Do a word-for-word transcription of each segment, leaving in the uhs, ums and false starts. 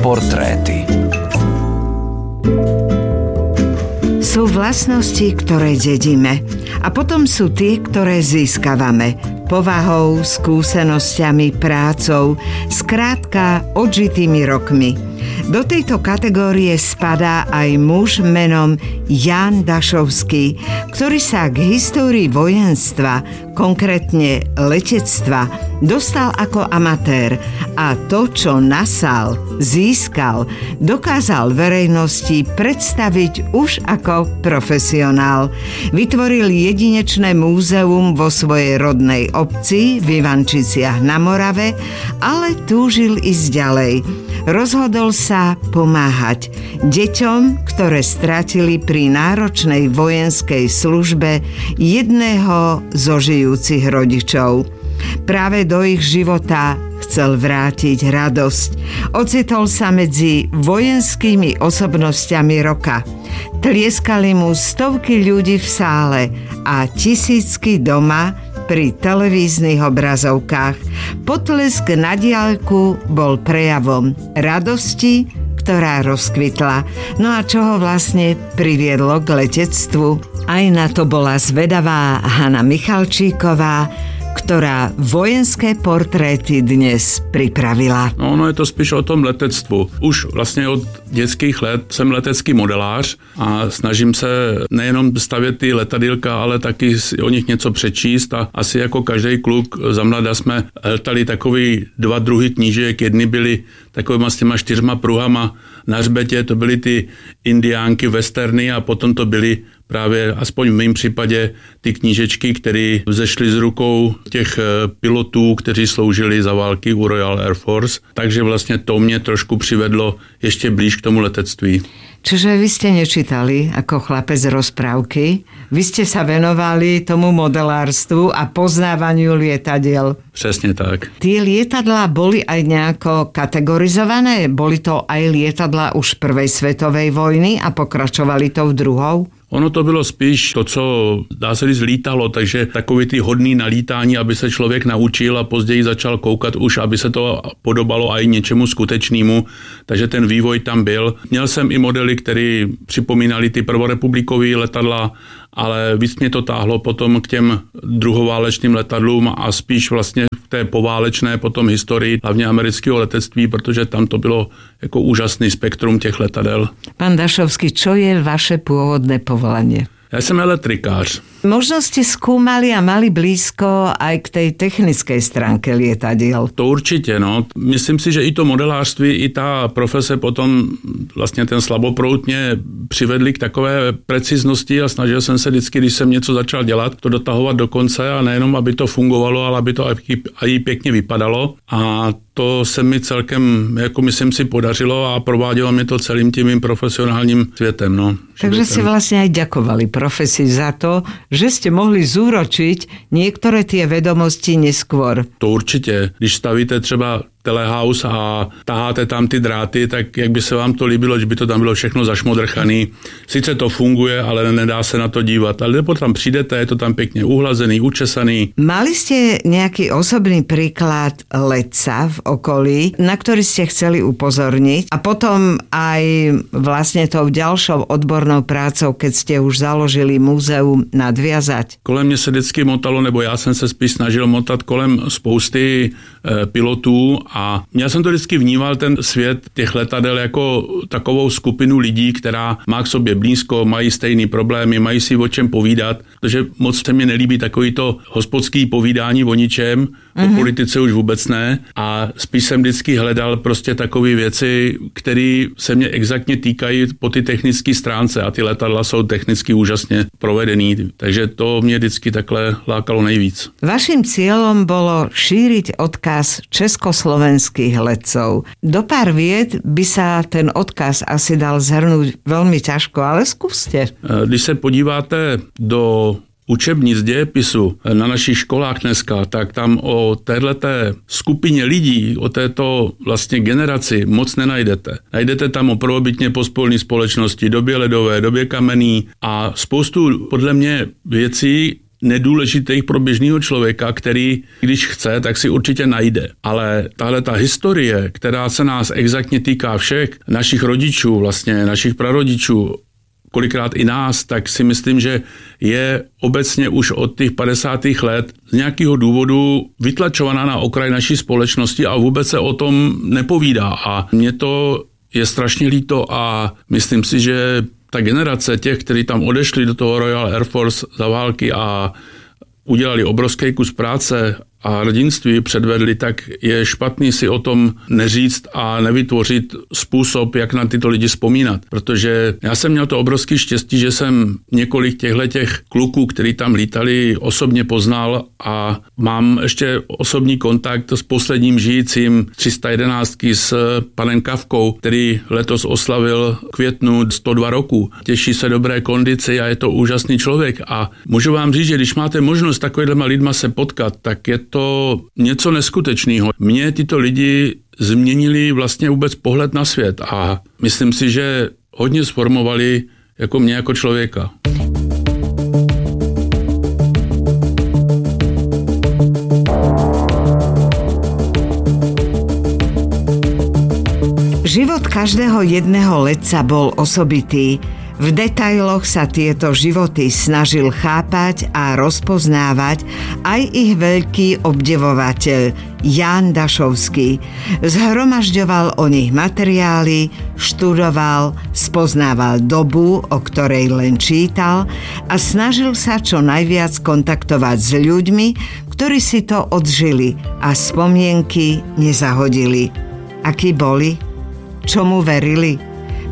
Portréty. Sú vlastnosti, ktoré dedíme, a potom sú tie, ktoré získavame povahou, skúsenosťami, prácou, skrátka odžitými rokmi. Do tejto kategórie spadá aj muž menom Ján Dašovský, ktorý sa k histórii vojenstva, konkrétne letectva, dostal ako amatér a to, čo nasal, získal, dokázal verejnosti predstaviť už ako profesionál. Vytvoril jedinečné múzeum vo svojej rodnej obci v Ivančiciach na Morave, ale túžil ísť ďalej. Rozhodol sa pomáhať deťom, ktoré stratili pri náročnej vojenskej službe jedného zo žijúcich rodičov. Práve do ich života chcel vrátiť radosť. Ocitol sa medzi vojenskými osobnostiami roka. Tlieskali mu stovky ľudí v sále a tisícky doma pri televíznych obrazovkách. Potlesk na diaľku bol prejavom radosti, ktorá rozkvitla. No a čo ho vlastne priviedlo k letectvu? Aj na to bola zvedavá Hana Michalčíková, ktorá vojenské portréty dnes pripravila. No, ono je to spíš o tom letectvu. Už vlastně od dětských let jsem letecký modelář a snažím se nejenom stavět ty letadýlka, ale taky o nich něco přečíst a asi jako každý kluk za mlada jsme letali takový dva druhy knížek. Jedny byly takovýma s těma čtyřma pruhama na hřbetě, to byly ty indiánky, westerny a potom to byly právě, aspoň v mém případě, ty knížečky, které vzešly z rukou těch pilotů, kteří sloužili za války u Royal Air Force. Takže vlastně to mě trošku přivedlo ještě blíž k tomu letectví. Čiže vy ste nečítali ako chlapec rozprávky, vy ste sa venovali tomu modelárstvu a poznávaniu lietadiel. Přesně tak. Tie lietadlá boli aj nejako kategorizované? Boli to aj lietadlá už prvej svetovej vojny a pokračovali to v druhou? Ono to bylo spíš to, co dá se říct lítalo, takže takový ty hodný nalítání, aby se člověk naučil a později začal koukat už, aby se to podobalo aj něčemu skutečnému, takže ten vývoj tam byl. Měl jsem i modely, které připomínali ty prvorepublikové letadla, ale víc mě to táhlo potom k těm druhoválečným letadlům a spíš vlastně v té poválečné potom historii, hlavně amerického letectví, protože tam to bylo jako úžasný spektrum těch letadel. Pán Dašovský, čo je vaše pôvodné povolanie? Ja som elektrikář. Možno ste skúmali a mali blízko aj k tej technickej stránke lietadiel. To určitě, no. Myslím si, že i to modelářství, i ta profese potom vlastně ten slaboproud mě přivedli k takové preciznosti a snažil jsem se vždycky, když jsem něco začal dělat, to dotahovat do konce a nejenom, aby to fungovalo, ale aby to i pěkně vypadalo. A to se mi celkem, jako myslím si, podařilo a provádělo mě to celým tím mým profesionálním světem, no. Takže ste vlastne aj ďakovali profesii za to, že ste mohli zúročiť niektoré tie vedomosti neskôr. To určitě. Když stavíte třeba telehouse a taháte tam ty dráty, tak jak by se vám to líbilo, že by to tam bylo všechno zašmodrchaný. Sice to funguje, ale nedá se na to dívat. Ale nebo tam přijdete, je to tam pěkně uhlazený, učesaný. Mali ste nejaký osobný príklad letca v okolí, na ktorý ste chceli upozorniť a potom aj vlastne tou ďalšou odbornou prácou, keď ste už založili múzeum, nadviazať? Kolem mě se vždycky motalo, nebo já jsem se spíš snažil motat kolem spousty e, pilotů a já jsem to vždycky vnímal ten svět těch letadel jako takovou skupinu lidí, která má k sobě blízko, mají stejné problémy, mají si o čem povídat, protože moc se mi nelíbí takový to hospodský povídání o ničem, mm-hmm. o politice už vůbec ne a spíš jsem vždycky hledal prostě takové věci, které se mě exaktně týkají po ty technické stránce a ty letadla jsou technicky úžasně provedený, takže to mě vždycky takhle lákalo nejvíc. Vaším cieľom bolo šíriť odkaz československých letcov. Do pár vied by sa ten odkaz asi dal zhrnúť veľmi ťažko, ale skúste. Když se podíváte do učebnic dějepisu na našich školách dneska, tak tam o téhleté skupině lidí, o této vlastně generaci moc nenajdete. Najdete tam o prvobytně pospolní společnosti, době ledové, době kamenný a spoustu podle mě věcí nedůležitých pro běžného člověka, který, když chce, tak si určitě najde. Ale tahle ta historie, která se nás exaktně týká všech našich rodičů, vlastně našich prarodičů, kolikrát i nás, tak si myslím, že je obecně už od těch padesátých let z nějakého důvodu vytlačovaná na okraj naší společnosti a vůbec se o tom nepovídá. A mně to je strašně líto a myslím si, že ta generace těch, kteří tam odešli do toho Royal Air Force za války a udělali obrovský kus práce a hrdinství předvedli, tak je špatný si o tom neříct a nevytvořit způsob, jak na tyto lidi vzpomínat. Protože já jsem měl to obrovský štěstí, že jsem několik těchto těch kluků, kteří tam lítali, osobně poznal a mám ještě osobní kontakt s posledním žijícím tři sta jedenáct s panem Kavkou, který letos oslavil květnu sto dva roku. Těší se dobré kondici a je to úžasný člověk. A můžu vám říct, že když máte možnost takovýhlema lidma se potkat, tak je to něco neskutečného. Mě tyto lidi změnili vlastně vůbec pohled na svět a myslím si, že hodně sformovali jako mě jako člověka. Život každého jedného letca bol osobitý. V detailoch sa tieto životy snažil chápať a rozpoznávať aj ich veľký obdivovateľ Ján Dašovský. Zhromažďoval o nich materiály, študoval, spoznával dobu, o ktorej len čítal a snažil sa čo najviac kontaktovať s ľuďmi, ktorí si to odžili a spomienky nezahodili. Akí boli? Čomu verili?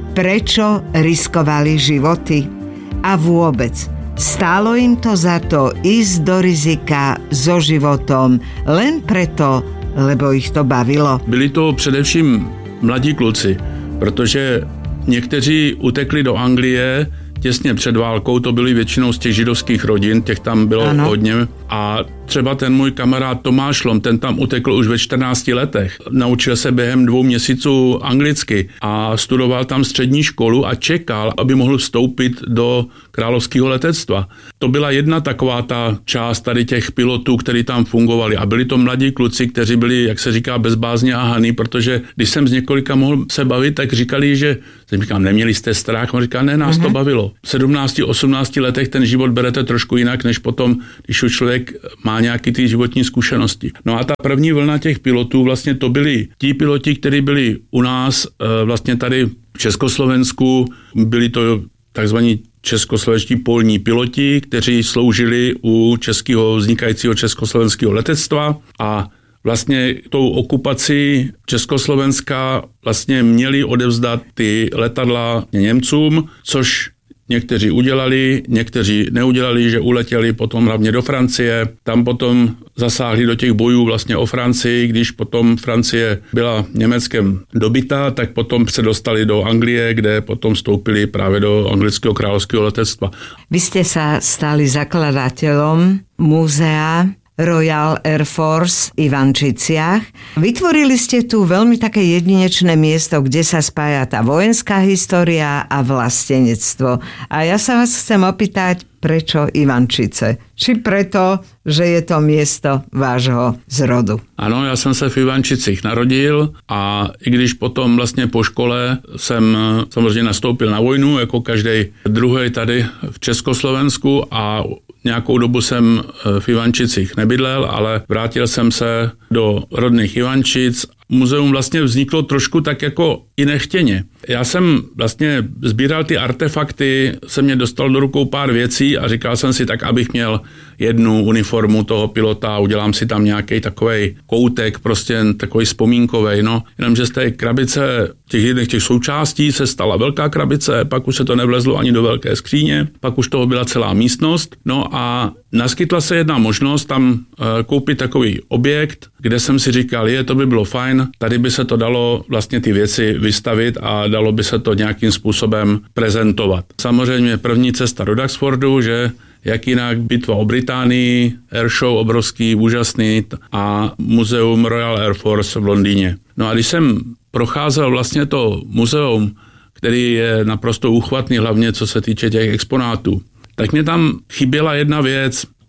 Prečo riskovali životy? A vôbec, stálo im to za to ísť do rizika so životom len preto, lebo ich to bavilo? Byli to především mladí kluci, protože někteří utekli do Anglie těsně před válkou, to byly většinou z těch židovských rodin, těch tam bylo ano. hodně. A třeba ten můj kamarád Tomáš Lom, ten tam utekl už ve čtrnácti letech. Naučil se během dvou měsíců anglicky a studoval tam střední školu a čekal, aby mohl vstoupit do královského letectva. To byla jedna taková ta část tady těch pilotů, kteří tam fungovali. A byli to mladí kluci, kteří byli, jak se říká, bezbázně a haný, protože když jsem s několika mohl se bavit, tak říkali, že jsem říkal, neměli jste strach? On říká, ne, nás uh-huh. to bavilo. V sedmnácti osmnácti letech ten život berete trošku jinak, než potom, když už člověk má nějaký ty životní zkušenosti. No a ta první vlna těch pilotů, vlastně to byli ti piloti, kteří byli u nás vlastně tady v Československu, byli to takzvaní českoslovenští polní piloti, kteří sloužili u českého vznikajícího československého letectva a vlastně tou okupací Československa vlastně měli odevzdat ty letadla Němcům, což někteří udělali, někteří neudělali, že uletěli potom hlavně do Francie. Tam potom zasáhli do těch bojů vlastně o Francii, když potom Francie byla Německem dobytá, tak potom se dostali do Anglie, kde potom vstoupili právě do anglického kráľovského letectva. Vy ste sa stali zakladateľom múzea Royal Air Force v Ivančiciach. Vytvorili ste tu veľmi také jedinečné miesto, kde sa spája tá vojenská história a vlastenectvo. A ja sa vás chcem opýtať, prečo Ivančice? Či preto, že je to miesto vášho zrodu? Ano, já jsem se v Ivančicích narodil a i když potom vlastně po škole jsem samozřejmě nastoupil na vojnu, jako každý druhý tady v Československu a nějakou dobu jsem v Ivančicích nebydlel, ale vrátil jsem se do rodných Ivančic. Muzeum vlastně vzniklo trošku tak jako i nechtěně. Já jsem vlastně sbíral ty artefakty, jsem mě dostal do rukou pár věcí a říkal jsem si tak, abych měl jednu uniformu toho pilota a udělám si tam nějaký takovej koutek, prostě takový vzpomínkovej, no. Jenomže z té krabice těch jedných těch součástí se stala velká krabice, pak už se to nevlezlo ani do velké skříně, pak už toho byla celá místnost, no a naskytla se jedna možnost tam e, koupit takový objekt, kde jsem si říkal, je, to by bylo fajn, tady by se to dalo vlastně ty věci vystavit a dalo by se to nějakým způsobem prezentovat. Samozřejmě první cesta do Duxfordu, že jak jinak bitva o Británii, airshow obrovský, úžasný a muzeum Royal Air Force v Londýně. No a když jsem procházel vlastně to muzeum, který je naprosto úchvatný, hlavně co se týče těch exponátů, tak mě tam chyběla jedna věc.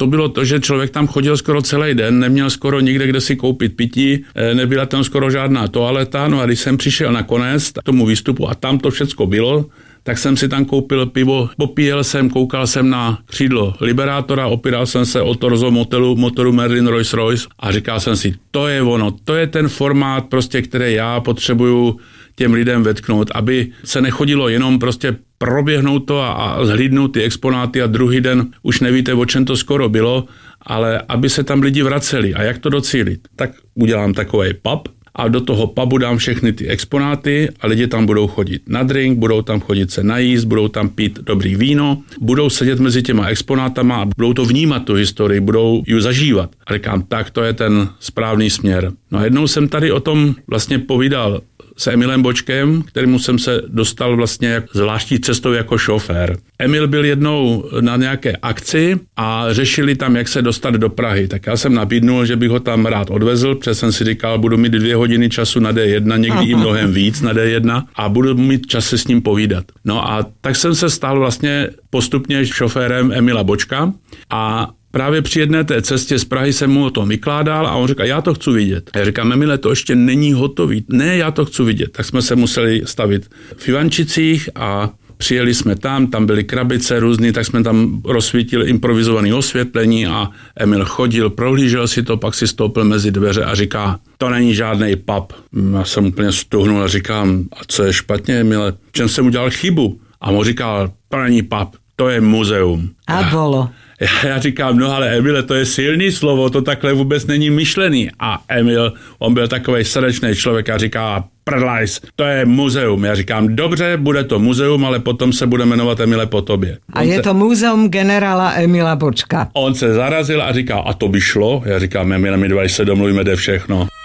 to bylo to, že člověk tam chodil skoro celý den, neměl skoro nikde, kde si koupit pití, nebyla tam skoro žádná toaleta, no a když jsem přišel na konec k tomu výstupu a tam to všecko bylo, tak jsem si tam koupil pivo, popíjel jsem, koukal jsem na křídlo Liberátora, opíral jsem se o torzo motoru, motoru Merlin Rolls-Royce a říkal jsem si, to je ono, to je ten formát, prostě, který já potřebuju těm lidem vetknout, aby se nechodilo jenom prostě proběhnout to a, a zhlídnout ty exponáty a druhý den už nevíte, o čem to skoro bylo, ale aby se tam lidi vraceli. A jak to docílit? Tak udělám takový pub, a do toho pubu dám všechny ty exponáty a lidi tam budou chodit na drink, budou tam chodit se najíst, budou tam pít dobrý víno, budou sedět mezi těma exponátama a budou to vnímat tu historii, budou ji zažívat. A říkám, tak to je ten správný směr. No a jednou jsem tady o tom vlastně povídal s Emilem Bočkem, kterému jsem se dostal vlastně zvláštní cestou jako šofér. Emil byl jednou na nějaké akci a řešili tam, jak se dostat do Prahy. Tak já jsem nabídnul, že bych ho tam rád odvezl, protože jsem si říkal, budu mít dvě hodiny času na D jedna, někdy i mnohem víc na D jedna a budu mít čas se s ním povídat. No a tak jsem se stal vlastně postupně šoférem Emila Bočka a právě při jedné té cestě z Prahy jsem mu o tom vykládal a on říká, já to chci vidět. A já říkám, Emile, to ještě není hotový. Ne, já to chci vidět. Tak jsme se museli stavit v Ivančicích a přijeli jsme tam, tam byly krabice různý, tak jsme tam rozsvítili improvizované osvětlení a Emil chodil, prohlížel si to, pak si stoupil mezi dveře a říká, to není žádný pub. Já jsem úplně stuhnul a říkám, a co je špatně, Emile, v čem jsem udělal chybu? A on říkal, to není pub, to je muzeum. A bolo. Já říkám, no ale Emile, to je silný slovo, to takhle vůbec není myšlený. A Emil, on byl takovej srdečný člověk a říká, prdlajs, to je muzeum. Já říkám, dobře, bude to muzeum, ale potom se bude jmenovat Emile po tobě. A on je se... to muzeum generála Emila Bočka. On se zarazil a říká, a to by šlo? Já říkám, Emile, my dva se domluvíme, jde všechno.